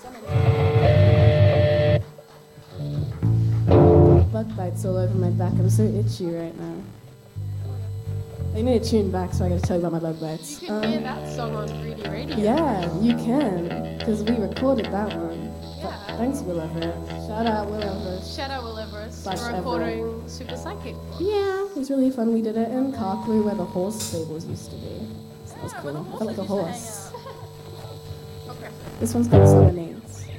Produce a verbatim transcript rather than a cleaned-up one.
Bug bites all over my back. I'm so itchy right now. I need to tune back, so I gotta tell you about my bug bites. You can um, hear that song on three D Radio. Yeah, you can, because we recorded that one. Yeah. But thanks, Will Everett. Shout out Will Everett. Shout out Will Everett Slash for recording Everett. Super Psychic. Yeah, it was really fun. We did it in Carclew, where the horse stables used to be. So that was Yeah, cool. where the I felt like a horses used to horse. hang out. Okay. This one's called Summer Names.